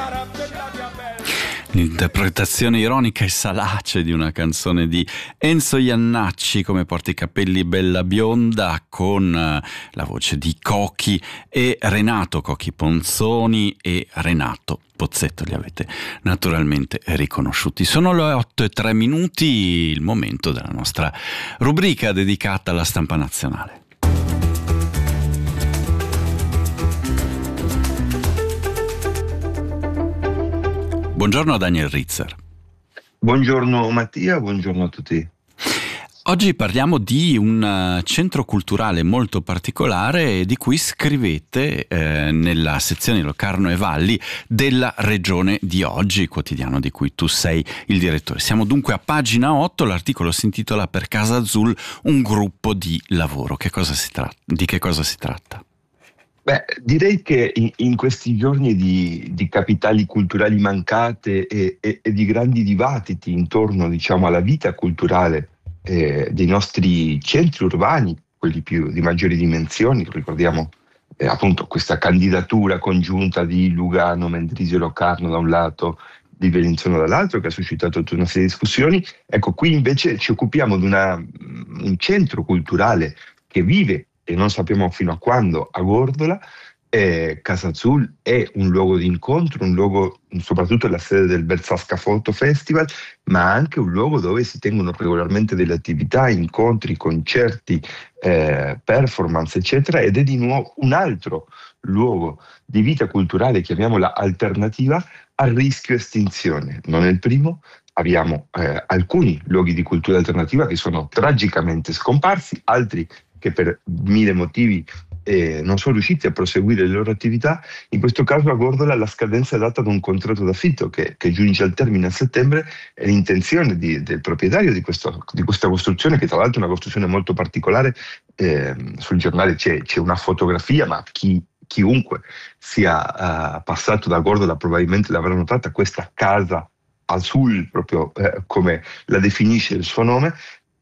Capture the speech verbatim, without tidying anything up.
L'interpretazione ironica e salace di una canzone di Enzo Jannacci, Come porti i capelli bella bionda, con la voce di Cochi e Renato Cochi Ponzoni e Renato Pozzetto, li avete naturalmente riconosciuti. Sono le otto e tre minuti, il momento della nostra rubrica dedicata alla stampa nazionale. Buongiorno a Daniel Rizzer. Buongiorno Mattia, buongiorno a tutti. Oggi parliamo di un centro culturale molto particolare di cui scrivete eh, nella sezione Locarno e Valli della Regione di Oggi, quotidiano di cui tu sei il direttore. Siamo dunque a pagina otto, l'articolo si intitola Per Casa Azul, un gruppo di lavoro. Che cosa si tratta? Di che cosa si tratta? Beh, direi che in, in questi giorni di, di capitali culturali mancate e, e, e di grandi dibattiti intorno, diciamo, alla vita culturale eh, dei nostri centri urbani, quelli più di maggiori dimensioni, ricordiamo eh, appunto questa candidatura congiunta di Lugano, Mendrisio e Locarno da un lato, di Bellinzona dall'altro, che ha suscitato tutta una serie di discussioni. Ecco, qui invece ci occupiamo di una, un centro culturale che vive, e non sappiamo fino a quando, a Gordola. eh, Casa Azul è un luogo di incontro, un luogo, soprattutto la sede del Bersasca Photo Festival, ma anche un luogo dove si tengono regolarmente delle attività, incontri, concerti, eh, performance, eccetera, ed è di nuovo un altro luogo di vita culturale, chiamiamola alternativa, a rischio estinzione. Non è il primo. Abbiamo eh, alcuni luoghi di cultura alternativa che sono tragicamente scomparsi, altri che per mille motivi eh, non sono riusciti a proseguire le loro attività. In questo caso a Gordola la scadenza è data da un contratto d'affitto che, che giunge al termine a settembre, e l'intenzione di, del proprietario di, questo, di questa costruzione, che tra l'altro è una costruzione molto particolare, eh, sul giornale c'è, c'è una fotografia, ma chi chiunque sia uh, passato da Gordola probabilmente l'avrà notata, questa casa Azul, proprio eh, come la definisce il suo nome,